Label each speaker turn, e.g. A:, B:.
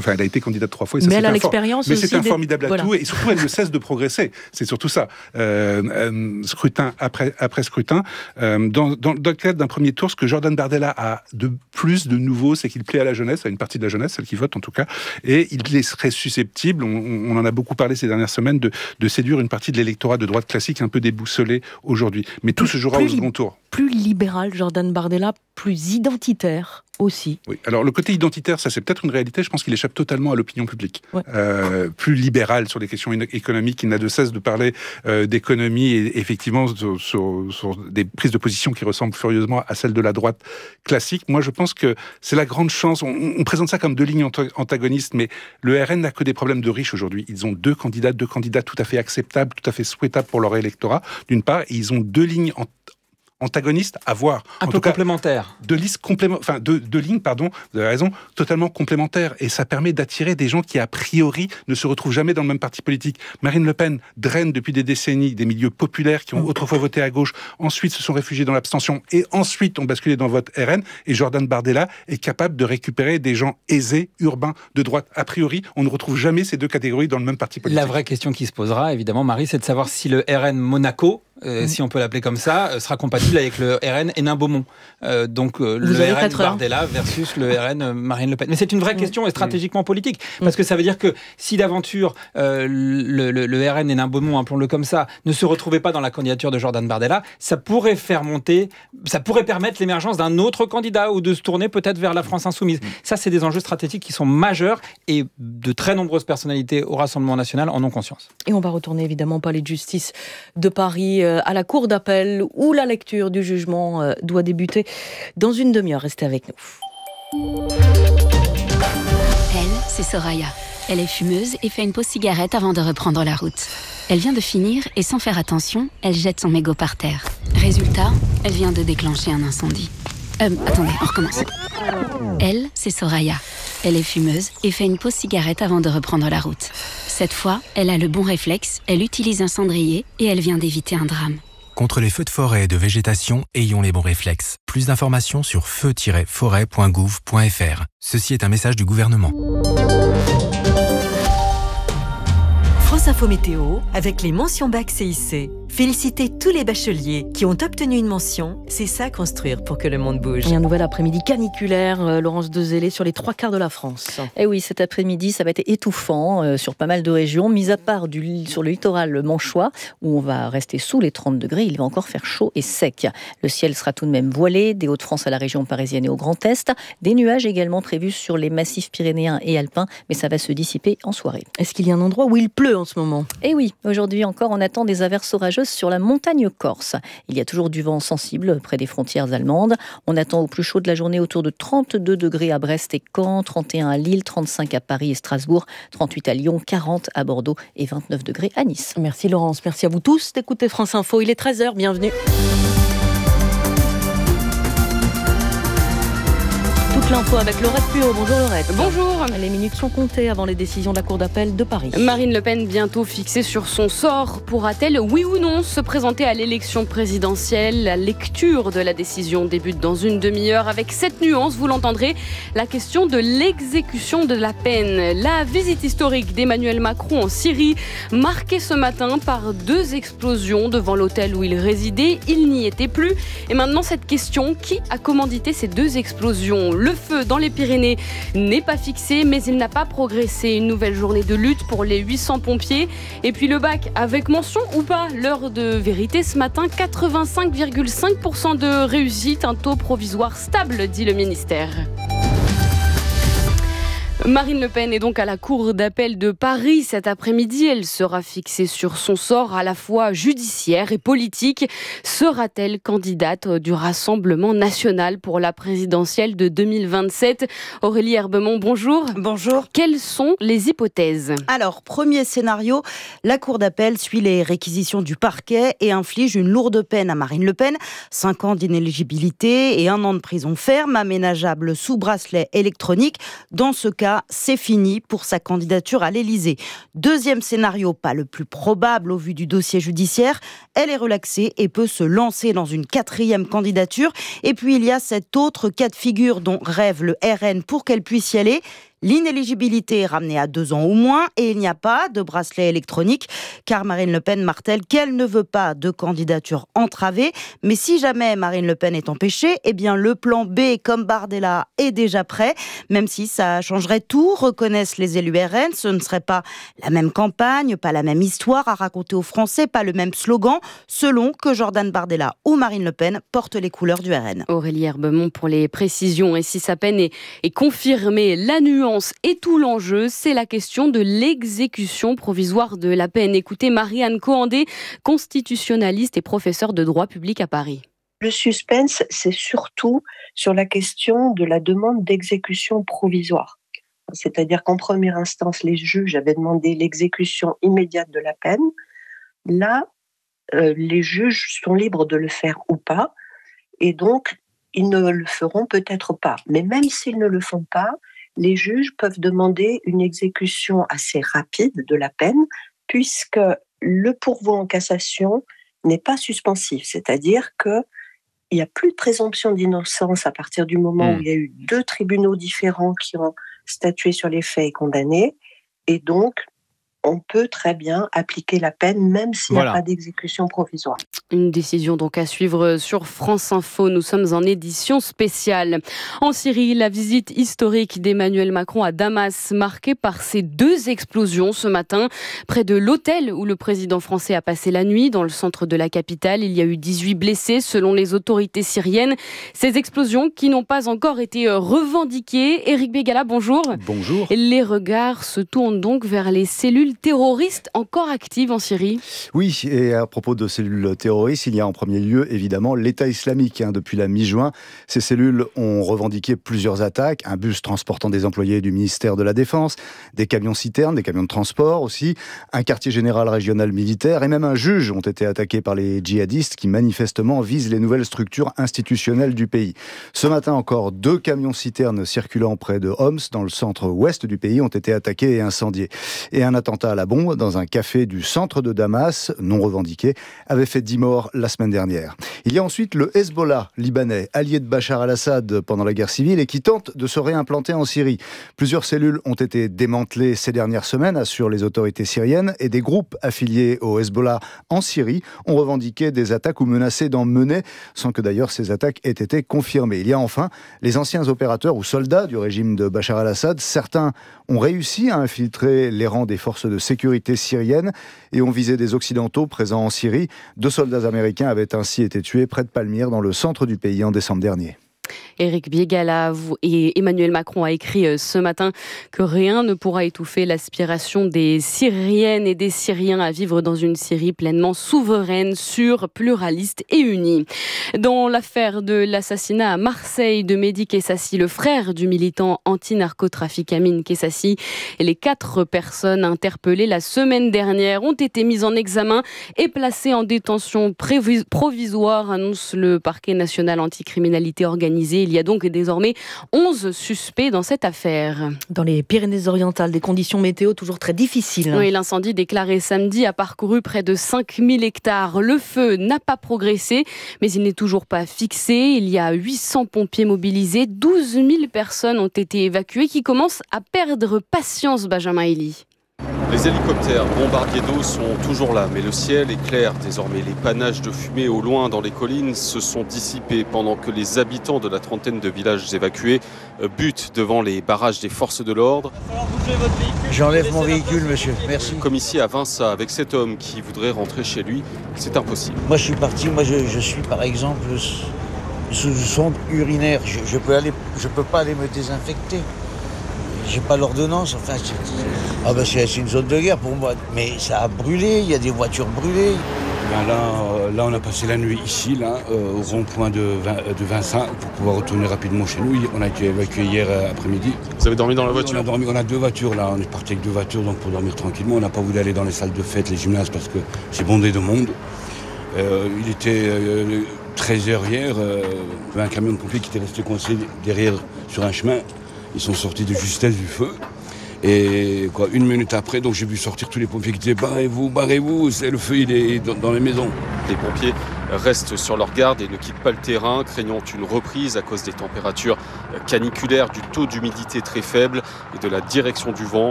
A: Enfin, elle a été candidate 3 fois. Et ça,
B: mais elle a l'expérience aussi.
A: Mais c'est un formidable atout. Et surtout, elle ne cesse de progresser. C'est surtout ça. Scrutin après scrutin. Dans le cadre d'un premier tour, ce que Jordan Bardella a de plus de nouveau, c'est qu'il plaît à la jeunesse, à une partie de la jeunesse, celle qui vote en tout cas, et il serait susceptible, on en a beaucoup parlé ces dernières semaines, de séduire une partie de l'électorat de droite classique un peu déboussolé aujourd'hui. Mais tout se jouera au second tour.
B: Plus libéral, Jordan Bardella, plus identitaire aussi.
A: Oui. Alors le côté identitaire, ça c'est peut-être une réalité, je pense qu'il échappe totalement à l'opinion publique.
B: Ouais.
A: Plus libéral sur les questions économiques, il n'a de cesse de parler d'économie et effectivement sur des prises de position qui ressemblent furieusement à celles de la droite classique. Moi je pense que c'est la grande chance, on présente ça comme deux lignes antagonistes, mais le RN n'a que des problèmes de riches aujourd'hui. Ils ont deux candidats tout à fait acceptables, tout à fait souhaitables pour leur électorat, d'une part, et ils ont deux lignes antagonistes à voir.
C: Un peu complémentaires.
A: Deux lignes, pardon, vous avez raison, totalement complémentaires. Et ça permet d'attirer des gens qui, a priori, ne se retrouvent jamais dans le même parti politique. Marine Le Pen draine depuis des décennies des milieux populaires qui ont autrefois voté à gauche, ensuite se sont réfugiés dans l'abstention et ensuite ont basculé dans le vote RN. Et Jordan Bardella est capable de récupérer des gens aisés, urbains, de droite. A priori, on ne retrouve jamais ces deux catégories dans le même parti politique.
C: La vraie question qui se posera, évidemment, Marie, c'est de savoir si le RN Monaco, si on peut l'appeler comme ça, sera compatible avec le RN Hénin-Beaumont. Le RN Bardella versus le RN Marine Le Pen. Mais c'est une vraie question et stratégiquement politique. Parce que ça veut dire que si d'aventure le RN Hénin-Beaumont, appelons-le comme ça, ne se retrouvait pas dans la candidature de Jordan Bardella, ça pourrait permettre l'émergence d'un autre candidat ou de se tourner peut-être vers la France Insoumise. Ça, c'est des enjeux stratégiques qui sont majeurs et de très nombreuses personnalités au Rassemblement National en ont conscience.
B: Et on va retourner évidemment au palais de justice de Paris, à la cour d'appel, où la lecture du jugement doit débuter dans une demi-heure. Restez avec nous.
D: Elle, c'est Soraya. Elle est fumeuse et fait une pause cigarette avant de reprendre la route. Elle vient de finir et sans faire attention, elle jette son mégot par terre. Résultat, elle vient de déclencher un incendie. Attendez, on recommence. Elle, c'est Soraya. Elle est fumeuse et fait une pause cigarette avant de reprendre la route. Cette fois, elle a le bon réflexe, elle utilise un cendrier et elle vient d'éviter un drame.
E: Contre les feux de forêt et de végétation, ayons les bons réflexes. Plus d'informations sur feu-forêt.gouv.fr. Ceci est un message du gouvernement.
F: France Info Météo, avec les mentions bac CIC. Félicitez tous les bacheliers qui ont obtenu une mention. C'est ça, construire pour que le monde bouge.
B: Et un nouvel après-midi caniculaire, Laurence Dezellé, sur les 3/4 de la France.
G: Et oui, cet après-midi, ça va être étouffant sur pas mal de régions, mis à part sur le littoral manchois, où on va rester sous les 30 degrés. Il va encore faire chaud et sec. Le ciel sera tout de même voilé, des Hauts-de-France à la région parisienne et au Grand Est. Des nuages également prévus sur les massifs pyrénéens et alpins, mais ça va se dissiper en soirée.
B: Est-ce qu'il y a un endroit où il pleut en ce moment ?
G: Et oui, aujourd'hui encore, on attend des averses orageuses sur la montagne corse. Il y a toujours du vent sensible près des frontières allemandes. On attend au plus chaud de la journée autour de 32 degrés à Brest et Caen, 31 à Lille, 35 à Paris et Strasbourg, 38 à Lyon, 40 à Bordeaux et 29 degrés à Nice.
B: Merci Laurence, merci à vous tous d'écouter France Info. Il est 13h, bienvenue. Toute l'info avec Laurette Puot. Bonjour Laurette.
H: Bonjour.
B: Les minutes sont comptées avant les décisions de la Cour d'appel de Paris.
H: Marine Le Pen bientôt fixée sur son sort. Pourra-t-elle, oui ou non, se présenter à l'élection présidentielle ? La lecture de la décision débute dans une demi-heure avec cette nuance, vous l'entendrez, la question de l'exécution de la peine. La visite historique d'Emmanuel Macron en Syrie, marquée ce matin par 2 explosions devant l'hôtel où il résidait. Il n'y était plus. Et maintenant, cette question, qui a commandité ces 2 explosions ? Le feu dans les Pyrénées n'est pas fixé, mais il n'a pas progressé. Une nouvelle journée de lutte pour les 800 pompiers. Et puis le bac avec mention ou pas ? L'heure de vérité ce matin, 85,5% de réussite, un taux provisoire stable, dit le ministère. Marine Le Pen est donc à la cour d'appel de Paris cet après-midi. Elle sera fixée sur son sort à la fois judiciaire et politique. Sera-t-elle candidate du Rassemblement national pour la présidentielle de 2027 ? Aurélie Herbemont, bonjour.
I: Bonjour.
H: Quelles sont les hypothèses ?
I: Alors, premier scénario, la cour d'appel suit les réquisitions du parquet et inflige une lourde peine à Marine Le Pen. 5 ans d'inéligibilité et 1 an de prison ferme, aménageable sous bracelet électronique. Dans ce cas, c'est fini pour sa candidature à l'Élysée. Deuxième scénario, pas le plus probable au vu du dossier judiciaire, elle est relaxée et peut se lancer dans une 4e candidature. Et puis il y a cet autre cas de figure dont rêve le RN pour qu'elle puisse y aller, L'inéligibilité est ramenée à 2 ans ou moins et il n'y a pas de bracelet électronique car Marine Le Pen martèle qu'elle ne veut pas de candidature entravée. Mais si jamais Marine Le Pen est empêchée, eh bien le plan B comme Bardella est déjà prêt. Même si ça changerait tout, reconnaissent les élus RN, ce ne serait pas la même campagne, pas la même histoire à raconter aux Français, pas le même slogan, selon que Jordan Bardella ou Marine Le Pen portent les couleurs du RN.
H: Aurélie Herbemont pour les précisions. Et si sa peine est confirmée, la nuance et tout l'enjeu, c'est la question de l'exécution provisoire de la peine. Écoutez Marie-Anne Coandé, constitutionnaliste et professeure de droit public à Paris.
J: Le suspense, c'est surtout sur la question de la demande d'exécution provisoire. C'est-à-dire qu'en première instance, les juges avaient demandé l'exécution immédiate de la peine. Là, les juges sont libres de le faire ou pas, et donc ils ne le feront peut-être pas. Mais même s'ils ne le font pas, les juges peuvent demander une exécution assez rapide de la peine, puisque le pourvoi en cassation n'est pas suspensif. C'est-à-dire qu'il n'y a plus de présomption d'innocence à partir du moment où il y a eu 2 tribunaux différents qui ont statué sur les faits et condamné. Et donc, on peut très bien appliquer la peine, même s'il n'y a pas d'exécution provisoire.
H: Une décision donc à suivre sur France Info. Nous sommes en édition spéciale. En Syrie, la visite historique d'Emmanuel Macron à Damas, marquée par ces 2 explosions ce matin. Près de l'hôtel où le président français a passé la nuit, dans le centre de la capitale, il y a eu 18 blessés selon les autorités syriennes. Ces explosions qui n'ont pas encore été revendiquées. Éric Bégala, bonjour.
K: Bonjour.
H: Les regards se tournent donc vers les cellules terroristes encore actives en Syrie.
K: Oui, et à propos de cellules terroristes, il y a en premier lieu évidemment l'État islamique. Depuis la mi-juin, ces cellules ont revendiqué plusieurs attaques, un bus transportant des employés du ministère de la Défense, des camions-citernes, des camions de transport aussi, un quartier général régional militaire et même un juge ont été attaqués par les djihadistes qui manifestement visent les nouvelles structures institutionnelles du pays. Ce matin encore, 2 camions-citernes circulant près de Homs, dans le centre-ouest du pays, ont été attaqués et incendiés. Et un attentat à la bombe dans un café du centre de Damas, non revendiqué, avait fait 10 morts la semaine dernière. Il y a ensuite le Hezbollah libanais, allié de Bachar al-Assad pendant la guerre civile et qui tente de se réimplanter en Syrie. Plusieurs cellules ont été démantelées ces dernières semaines, assurent les autorités syriennes, et des groupes affiliés au Hezbollah en Syrie ont revendiqué des attaques ou menacé d'en mener, sans que d'ailleurs ces attaques aient été confirmées. Il y a enfin les anciens opérateurs ou soldats du régime de Bachar al-Assad. Certains ont réussi à infiltrer les rangs des forces de sécurité syriennes et ont visé des Occidentaux présents en Syrie. 2 soldats américains avaient ainsi été tués près de Palmyre, dans le centre du pays, en décembre dernier.
H: Éric Bégala et Emmanuel Macron a écrit ce matin que rien ne pourra étouffer l'aspiration des Syriennes et des Syriens à vivre dans une Syrie pleinement souveraine, sûre, pluraliste et unie. Dans l'affaire de l'assassinat à Marseille de Mehdi Kessassi, le frère du militant anti-narcotrafic Amin Kessassi, et les 4 personnes interpellées la semaine dernière ont été mises en examen et placées en détention provisoire, annonce le parquet national anticriminalité organisée. Il y a donc désormais 11 suspects dans cette affaire.
B: Dans les Pyrénées-Orientales, des conditions météo toujours très difficiles.
H: Oui, l'incendie déclaré samedi a parcouru près de 5000 hectares. Le feu n'a pas progressé, mais il n'est toujours pas fixé. Il y a 800 pompiers mobilisés. 12 000 personnes ont été évacuées qui commencent à perdre patience, Benjamin Elie.
L: Les hélicoptères bombardiers d'eau sont toujours là, mais le ciel est clair. Désormais, les panaches de fumée au loin dans les collines se sont dissipés pendant que les habitants de la trentaine de villages évacués butent devant les barrages des forces de l'ordre.
M: J'enlève mon véhicule, monsieur. Merci.
L: Comme ici à Vinça, avec cet homme qui voudrait rentrer chez lui, c'est impossible.
M: Moi, je suis parti. Moi, je suis par exemple sous sonde urinaire. Je peux pas aller me désinfecter. J'ai pas l'ordonnance, enfin, c'est une zone de guerre pour moi. Mais ça a brûlé, il y a des voitures brûlées.
N: Là, on a passé la nuit ici, au rond-point de Vinça, pour pouvoir retourner rapidement chez nous. On a été évacués hier après-midi.
L: Vous avez dormi dans la voiture ?
N: On a 2 voitures, là. On est parti avec 2 voitures, donc pour dormir tranquillement. On n'a pas voulu aller dans les salles de fête, les gymnases, parce que c'est bondé de monde. Il était 13h hier. Il y avait un camion de pompiers qui était resté coincé derrière sur un chemin. Ils sont sortis de justesse du feu. Et 1 minute après, donc j'ai vu sortir tous les pompiers qui disaient « Barrez-vous, barrez-vous, le feu il est dans les maisons ».
L: Les pompiers restent sur leur garde et ne quittent pas le terrain, craignant une reprise à cause des températures caniculaires, du taux d'humidité très faible et de la direction du vent.